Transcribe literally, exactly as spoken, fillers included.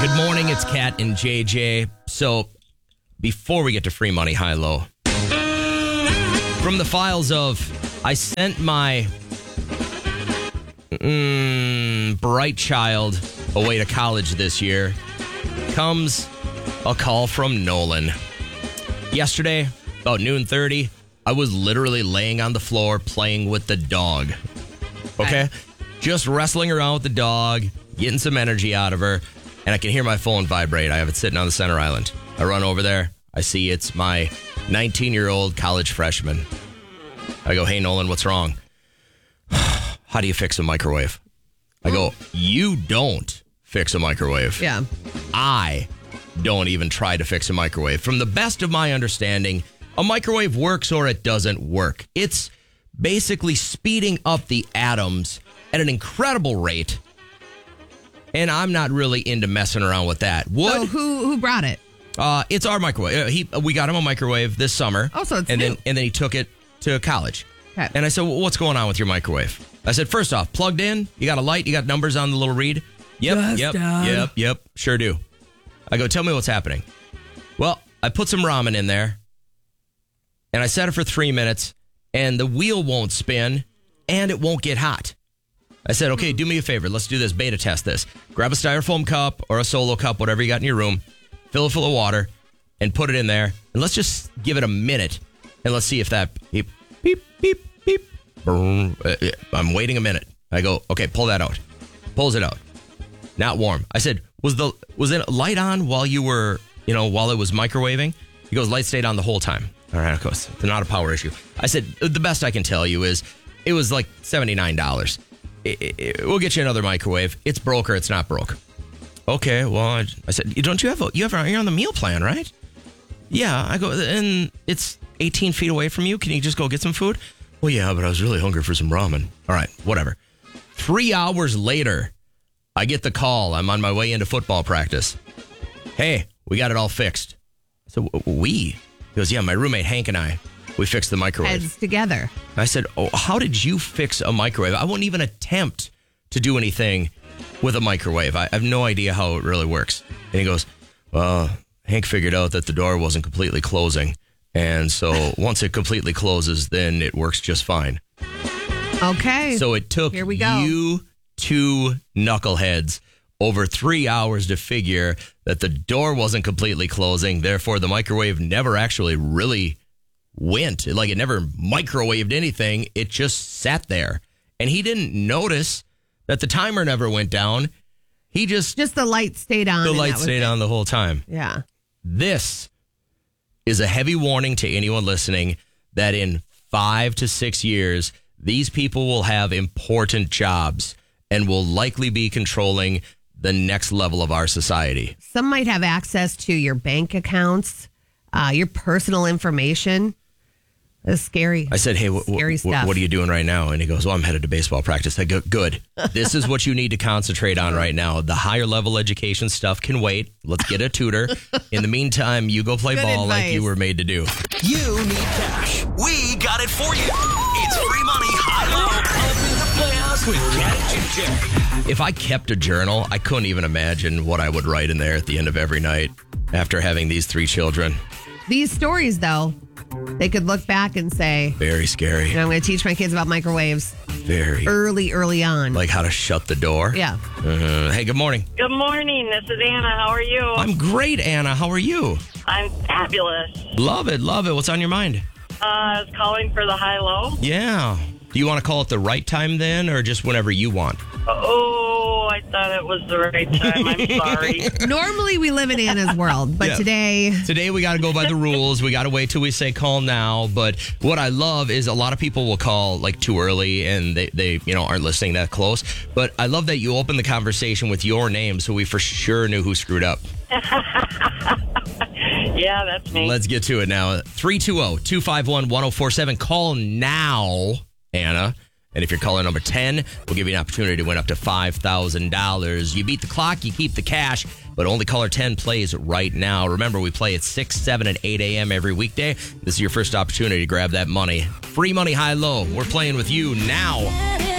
Good morning, it's Kat and J J. So, before we get to free money, high low, from the files of I sent my mm, bright child away to college this year, comes a call from Nolan. Yesterday, about noon thirty, I was literally laying on the floor playing with the dog. Okay? Right. Just wrestling around with the dog, getting some energy out of her, and I can hear my phone vibrate. I have it sitting on the center island. I run over there. I see it's my nineteen-year-old college freshman. I go, hey, Nolan, what's wrong? How do you fix a microwave? I go, you don't fix a microwave. Yeah. I don't even try to fix a microwave. From the best of my understanding, a microwave works or it doesn't work. It's basically speeding up the atoms at an incredible rate. And I'm not really into messing around with that. Would, so who who brought it? Uh, it's our microwave. Uh, he we got him a microwave this summer. Oh, so it's and new. then and then he took it to college. Okay. And I said, well, what's going on with your microwave? I said, first off, plugged in. You got a light. You got numbers on the little read. Yep, yes, yep, Dad. yep, yep. Sure do. I go, tell me what's happening. Well, I put some ramen in there, and I set it for three minutes, and the wheel won't spin, and it won't get hot. I said, okay, do me a favor. Let's do this. Beta test this. Grab a styrofoam cup or a Solo cup, whatever you got in your room, fill it full of water, and put it in there. And let's just give it a minute, and let's see if that beep, beep, beep, beep. Boom. I'm waiting a minute. I go, okay, pull that out. Pulls it out. Not warm. I said, was the was it light on while you were, you know, while it was microwaving? He goes, light stayed on the whole time. All right, of course, it's not a power issue. I said, the best I can tell you is it was like seventy-nine dollars. It, it, it, we'll get you another microwave. It's broke or it's not broke. Okay, well, I, I said, don't you have a, you have a, you're on the meal plan, right? Yeah, I go, and it's eighteen feet away from you. Can you just go get some food? Well, yeah, but I was really hungry for some ramen. All right, whatever. Three hours later, I get the call. I'm on my way into football practice. Hey, we got it all fixed. So we? He goes, yeah, my roommate Hank and I, we fixed the microwave. Heads together. I said, oh, how did you fix a microwave? I won't even attempt to do anything with a microwave. I have no idea how it really works. And he goes, well, Hank figured out that the door wasn't completely closing. And so once it completely closes, then it works just fine. Okay. So it took Here we go. you two knuckleheads over three hours to figure that the door wasn't completely closing. Therefore, the microwave never actually really went. Like, it never microwaved anything. It just sat there. And he didn't notice that the timer never went down. He just... Just the light stayed on. The and light that was stayed it. on the whole time. Yeah. This is a heavy warning to anyone listening that in five to six years, these people will have important jobs and will likely be controlling the next level of our society. Some might have access to your bank accounts, uh, your personal information. It's scary. I said, hey, wh- scary wh- stuff. what are you doing right now? And he goes, well, I'm headed to baseball practice. I go, good. This is what you need to concentrate on right now. The higher level education stuff can wait. Let's get a tutor. In the meantime, you go play Good ball advice. like you were made to do. You need cash. We got it for you. It's free money, high-low, open the playoffs with Kat and J J. If I kept a journal, I couldn't even imagine what I would write in there at the end of every night after having these three children. These stories, though, they could look back and say, Very scary. you know, I'm going to teach my kids about microwaves Very. early, early on. Like how to shut the door. Yeah. Uh, hey, good morning. Good morning. This is Anna. How are you? I'm great, Anna. How are you? I'm fabulous. Love it. Love it. What's on your mind? Uh, I was calling for the high-low. Yeah. Do you want to call it the right time then, or just whenever you want? Oh, I thought it was the right time. I'm sorry. Normally, we live in Anna's world, but Yeah. today... Today we got to go by the rules. We got to wait till we say call now. But what I love is a lot of people will call like too early and they, they you know, aren't listening that close. But I love that you opened the conversation with your name so we for sure knew who screwed up. Yeah, that's me. Let's get to it now. three two zero, two five one, one zero four seven. Call now, Anna. And if you're caller number ten, we'll give you an opportunity to win up to five thousand dollars. You beat the clock, you keep the cash, but only caller ten plays right now. Remember, we play at six, seven, and eight a.m. every weekday. This is your first opportunity to grab that money. Free money, high-low. We're playing with you now.